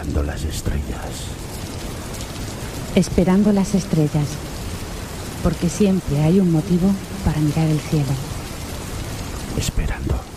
Esperando las estrellas. Esperando las estrellas. Porque siempre hay un motivo para mirar el cielo. Esperando.